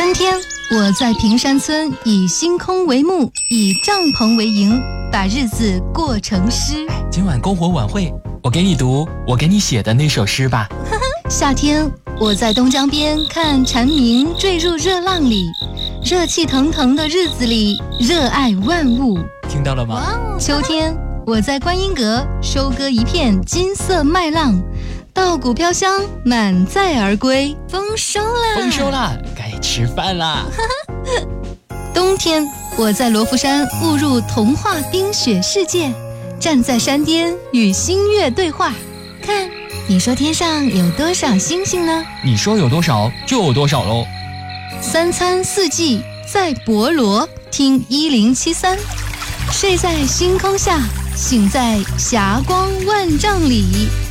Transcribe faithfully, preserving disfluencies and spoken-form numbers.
冬天，我在平山村以星空为幕，以帐篷为营，把日子过成诗。 今晚篝火晚会，我给你读我给你写的那首诗吧。 夏天，我在东江边看蝉鸣坠入热浪里，热气腾腾的日子里，热爱万物。 听到了吗？ 秋天，我在观音阁收割一片金色麦浪，稻谷飘香，满载而归。丰收啦！ 丰收啦！该吃饭啦！ 冬天，我在罗浮山误入童话冰雪世界，站在山巅与星月对话。看，你说天上有多少星星呢？ 你说有多少就有多少喽。 三餐四季在博罗，听一零七三。睡在星空下，醒在霞光万丈里。